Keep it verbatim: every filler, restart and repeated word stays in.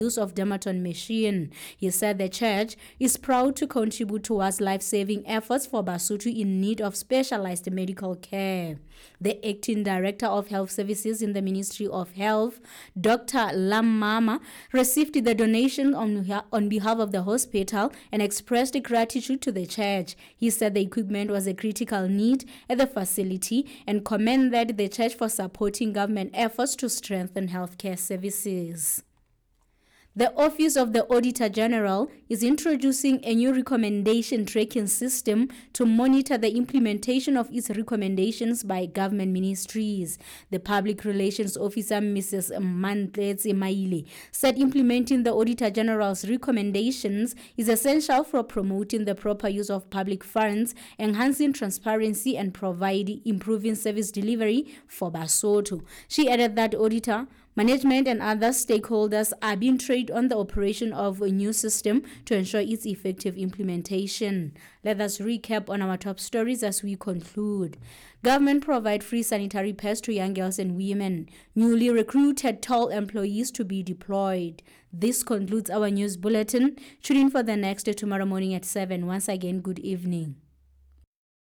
use of Dermaton machine. He said the church is proud to contribute towards life-saving efforts for Basotho in need of specialized medical care. The acting director of health services in the Ministry of Health, Doctor Lamama, received the donation on, on behalf of the hospital and expressed gratitude to the church. He said the equipment was a critical need at the facility and commended the church for supporting government efforts to strengthen healthcare services. The Office of the Auditor General is introducing a new recommendation tracking system to monitor the implementation of its recommendations by government ministries. The Public Relations Officer, Missus Mantletsi Maile, said implementing the Auditor General's recommendations is essential for promoting the proper use of public funds, enhancing transparency, and providing improving service delivery for Basotho. She added that auditor, management and other stakeholders are being trained on the operation of a new system to ensure its effective implementation. Let us recap on our top stories as we conclude. Government provide free sanitary pads to young girls and women. Newly recruited toll employees to be deployed. This concludes our news bulletin. Tune in for the next tomorrow morning at seven. Once again, good evening.